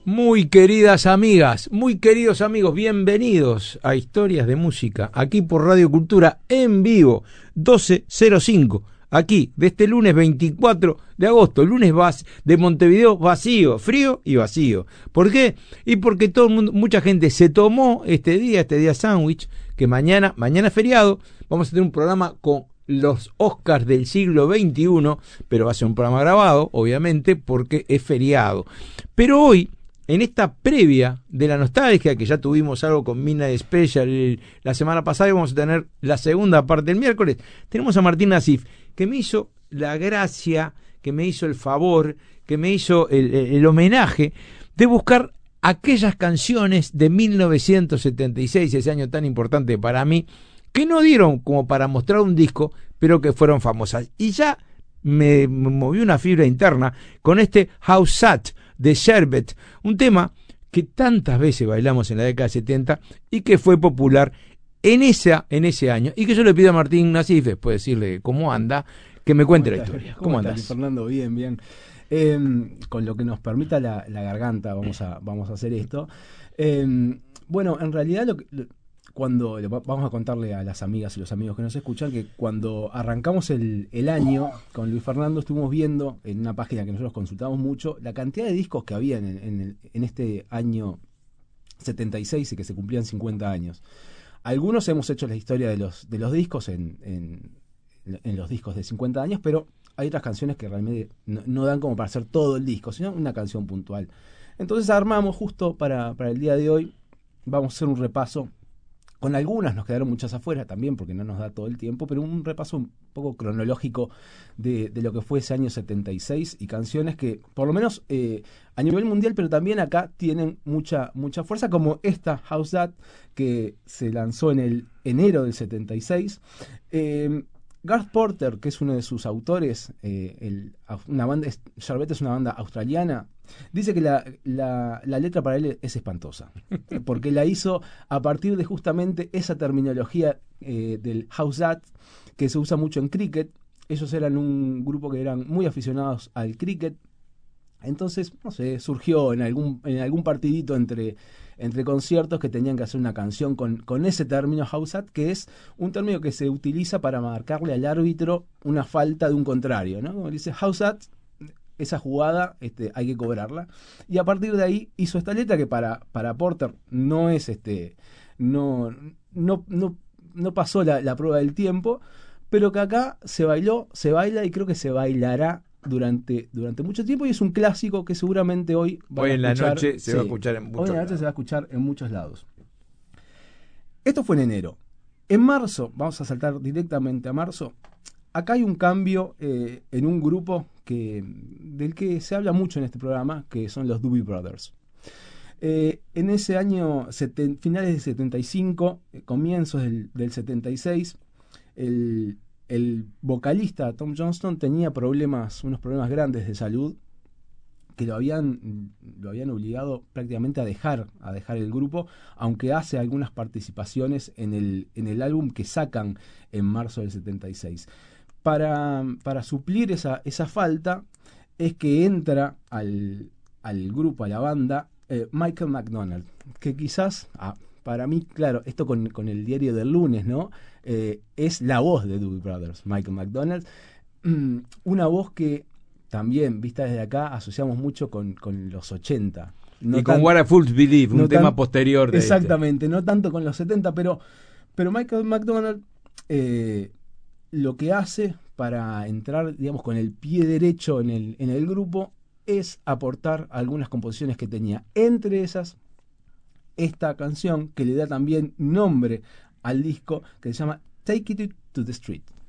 Muy queridas amigas, muy queridos amigos, bienvenidos a Historias de Música, aquí por Radio Cultura, en vivo, 12:05, aquí, de este lunes 24 de agosto, lunes de Montevideo vacío, frío y vacío. ¿Por qué? Y porque todo el mundo, mucha gente se tomó este día sándwich, que mañana es feriado, vamos a tener un programa con los Oscars del siglo XXI, pero va a ser un programa grabado, obviamente, porque es feriado. Pero hoy, en esta previa de la nostalgia, que ya tuvimos algo con Midnight Special la semana pasada y vamos a tener la segunda parte el miércoles, tenemos a Martín Nasif, que me hizo la gracia, que me hizo el favor, que me hizo el homenaje de buscar aquellas canciones de 1976, ese año tan importante para mí, que no dieron como para mostrar un disco, pero que fueron famosas. Y ya me movió una fibra interna con este How Sad de Sherbet, un tema que tantas veces bailamos en la década de 70 y que fue popular en ese año, y que yo le pido a Martín Nasif, después de decirle cómo anda, que me cuente la historia. ¿Cómo andas? Fernando, bien. Con lo que nos permita la garganta vamos a hacer esto. Bueno, en realidad vamos a contarle a las amigas y los amigos que nos escuchan que cuando arrancamos el año con Luis Fernando estuvimos viendo en una página que nosotros consultamos mucho la cantidad de discos que había en este año 76 y que se cumplían 50 años. Algunos hemos hecho la historia de los discos en los discos de 50 años, pero hay otras canciones que realmente no dan como para hacer todo el disco, sino una canción puntual. Entonces armamos justo para el día de hoy, vamos a hacer un repaso. Con algunas nos quedaron muchas afuera también porque no nos da todo el tiempo, pero un repaso un poco cronológico de lo que fue ese año 76 y canciones que, por lo menos a nivel mundial, pero también acá tienen mucha fuerza, como esta How's That, que se lanzó en el enero del 76. Garth Porter, que es uno de sus autores, Sherbet es una banda australiana, dice que la letra para él es espantosa, porque la hizo a partir de justamente esa terminología del How's That, que se usa mucho en cricket. Ellos eran un grupo que eran muy aficionados al cricket, entonces, no sé, surgió en algún partidito entre conciertos que tenían que hacer una canción con ese término How's That, que es un término que se utiliza para marcarle al árbitro una falta de un contrario, ¿no? Como dice How's That, esa jugada hay que cobrarla. Y a partir de ahí hizo esta letra que para Porter no es no pasó la prueba del tiempo, pero que acá se baila y creo que se bailará durante mucho tiempo, y es un clásico que seguramente hoy en la noche se va a escuchar en muchos lados. Hoy en la noche se va a escuchar en muchos lados. Esto fue en enero. En marzo, vamos a saltar directamente a marzo. Acá hay un cambio en un grupo del que se habla mucho en este programa, que son los Doobie Brothers. En ese año, finales del 75, comienzos del 76, el vocalista Tom Johnston tenía unos problemas grandes de salud que lo habían obligado prácticamente a dejar el grupo, aunque hace algunas participaciones en el álbum que sacan en marzo del 76. Para suplir esa falta es que entra al grupo, a la banda, Michael McDonald, que quizás, para mí, claro, esto con el diario del lunes, ¿no? Es la voz de Doobie Brothers, Michael McDonald. Una voz que también, vista desde acá, asociamos mucho con los 80. Y con What a Fool's Believe, un tema posterior de exactamente, no tanto con los 70, pero Michael McDonald lo que hace para entrar, digamos, con el pie derecho en el grupo es aportar algunas composiciones que tenía. Entre esas, esta canción que le da también nombre al disco, que se llama Take It to the Street.